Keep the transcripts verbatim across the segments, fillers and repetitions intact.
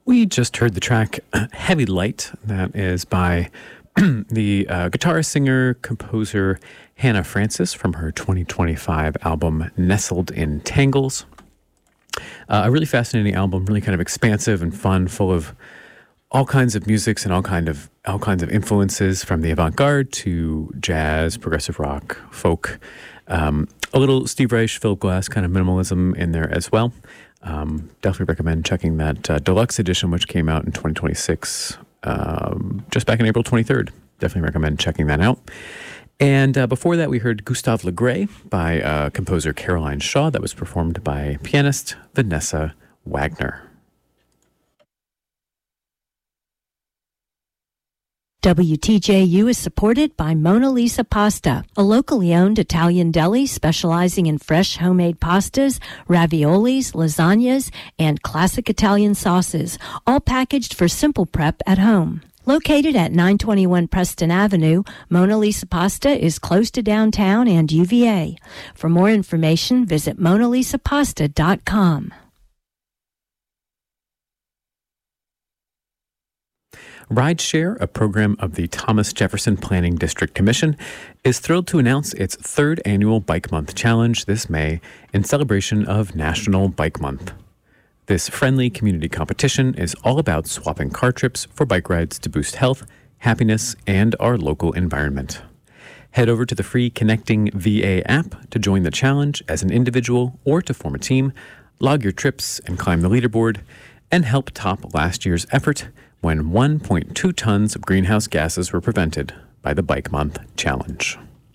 We just heard the track Heavy Light. That is by the uh, guitarist, singer, composer Hannah Francis from her twenty twenty-five album Nestled in Tangles. Uh, a really fascinating album, really kind of expansive and fun, full of all kinds of musics and all kind of all kinds of influences, from the avant-garde to jazz, progressive rock, folk. Um, a little Steve Reich, Philip Glass kind of minimalism in there as well. Um, definitely recommend checking that uh, deluxe edition, which came out in twenty twenty-six, um, just back on April twenty-third. Definitely recommend checking that out. And uh, before that, we heard Gustave Le Gray by uh, composer Caroline Shaw. That was performed by pianist Vanessa Wagner. W T J U is supported by Mona Lisa Pasta, a locally owned Italian deli specializing in fresh homemade pastas, raviolis, lasagnas, and classic Italian sauces, all packaged for simple prep at home. Located at nine twenty-one Preston Avenue, Mona Lisa Pasta is close to downtown and U V A. For more information, visit mona lisa pasta dot com. Rideshare, a program of the Thomas Jefferson Planning District Commission, is thrilled to announce its third annual Bike Month Challenge this May in celebration of National Bike Month. This friendly community competition is all about swapping car trips for bike rides to boost health, happiness, and our local environment. Head over to the free Connecting V A app to join the challenge as an individual or to form a team, log your trips and climb the leaderboard, and help top last year's effort when one point two tons of greenhouse gases were prevented by the Bike Month Challenge.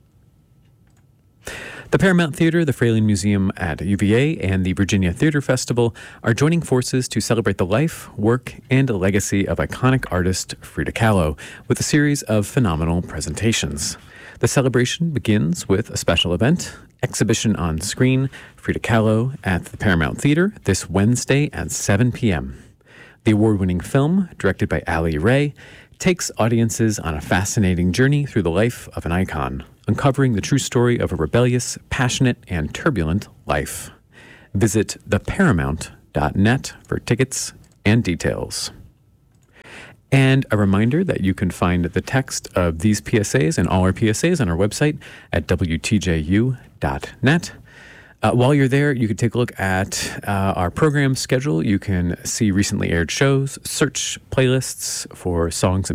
The Paramount Theater, the Fralin Museum at U V A, and the Virginia Theater Festival are joining forces to celebrate the life, work, and legacy of iconic artist Frida Kahlo with a series of phenomenal presentations. The celebration begins with a special event, Exhibition on Screen, Frida Kahlo at the Paramount Theater this Wednesday at seven p.m. The award-winning film, directed by Ali Ray, takes audiences on a fascinating journey through the life of an icon, uncovering the true story of a rebellious, passionate, and turbulent life. Visit the paramount dot net for tickets and details. And a reminder that you can find the text of these P S As and all our P S As on our website at w t j u dot net. Uh, while you're there, you can take a look at uh, our program schedule. You can see recently aired shows, search playlists for songs and